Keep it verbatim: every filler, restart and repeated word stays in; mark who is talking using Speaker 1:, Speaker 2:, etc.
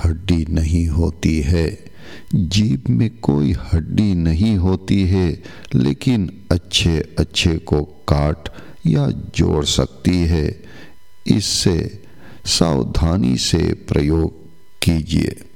Speaker 1: हड्डी नहीं होती है। जीभ में कोई हड्डी नहीं होती है, लेकिन अच्छे अच्छे को काट या जोड़ सकती है। इससे सावधानी से प्रयोग कीजिए।